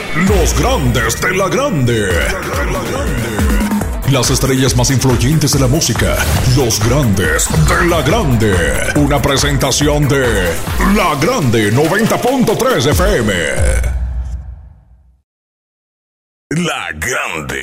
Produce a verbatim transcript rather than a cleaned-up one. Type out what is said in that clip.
Los grandes de la grande. Las estrellas más influyentes de la música. Los grandes de la grande. Una presentación de La Grande noventa punto tres F M. La Grande.